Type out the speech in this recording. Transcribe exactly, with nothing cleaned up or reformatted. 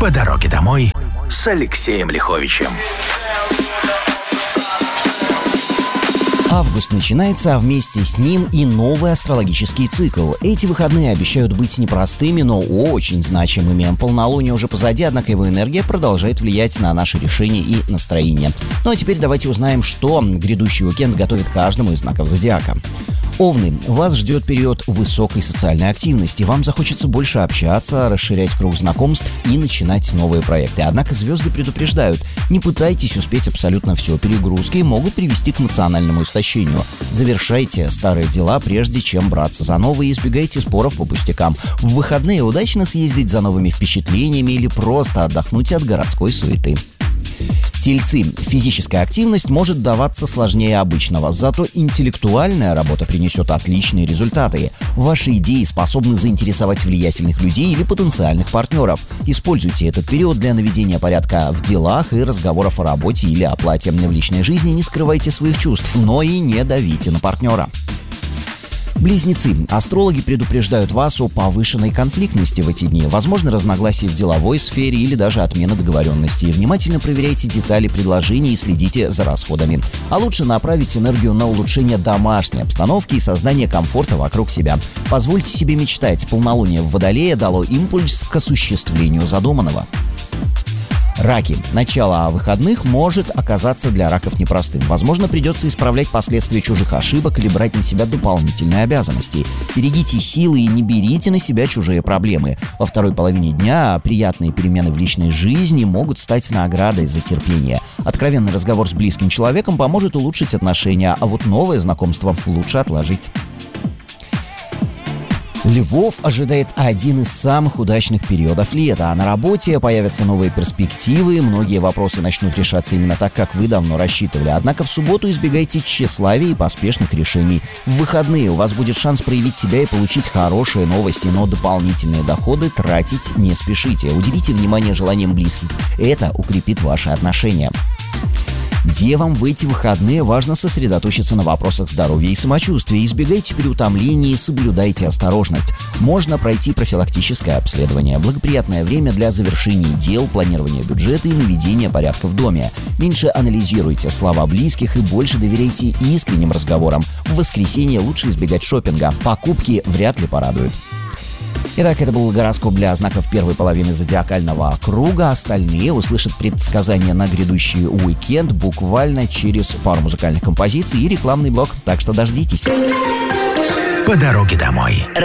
По дороге домой с Алексеем Лиховичем. Август начинается, а вместе с ним и новый астрологический цикл. Эти выходные обещают быть непростыми, но очень значимыми. Полнолуние уже позади, однако его энергия продолжает влиять на наши решения и настроение. Ну а теперь давайте узнаем, что грядущий уикенд готовит каждому из знаков зодиака. Овны, вас ждет период высокой социальной активности. Вам захочется больше общаться, расширять круг знакомств и начинать новые проекты. Однако звезды предупреждают, не пытайтесь успеть абсолютно все. Перегрузки могут привести к эмоциональному истощению. Завершайте старые дела, прежде чем браться за новые, и избегайте споров по пустякам. В выходные удачно съездить за новыми впечатлениями или просто отдохнуть от городской суеты. Тельцы. Физическая активность может даваться сложнее обычного, зато интеллектуальная работа принесет отличные результаты. Ваши идеи способны заинтересовать влиятельных людей или потенциальных партнеров. Используйте этот период для наведения порядка в делах и разговоров о работе или оплате. В личной жизни не скрывайте своих чувств, но и не давите на партнера. Близнецы. Астрологи предупреждают вас о повышенной конфликтности в эти дни. Возможно, разногласия в деловой сфере или даже отмена договоренностей. Внимательно проверяйте детали предложений и следите за расходами. А лучше направить энергию на улучшение домашней обстановки и создание комфорта вокруг себя. Позвольте себе мечтать. Полнолуние в Водолее дало импульс к осуществлению задуманного. Раки. Начало выходных может оказаться для раков непростым. Возможно, придется исправлять последствия чужих ошибок или брать на себя дополнительные обязанности. Берегите силы и не берите на себя чужие проблемы. Во второй половине дня приятные перемены в личной жизни могут стать наградой за терпение. Откровенный разговор с близким человеком поможет улучшить отношения, а вот новое знакомство лучше отложить. Львов ожидает один из самых удачных периодов лета, а на работе появятся новые перспективы, многие вопросы начнут решаться именно так, как вы давно рассчитывали. Однако в субботу избегайте тщеславия и поспешных решений. В выходные у вас будет шанс проявить себя и получить хорошие новости, но дополнительные доходы тратить не спешите. Уделите внимание желаниям близких. Это укрепит ваши отношения. Девам в эти выходные важно сосредоточиться на вопросах здоровья и самочувствия. Избегайте переутомления и соблюдайте осторожность. Можно пройти профилактическое обследование. Благоприятное время для завершения дел, планирования бюджета и наведения порядка в доме. Меньше анализируйте слова близких и больше доверяйте искренним разговорам. В воскресенье лучше избегать шопинга. Покупки вряд ли порадуют. Итак, это был гороскоп для знаков первой половины зодиакального круга. Остальные услышат предсказания на грядущий уикенд буквально через пару музыкальных композиций и рекламный блок. Так что дождитесь. По дороге домой.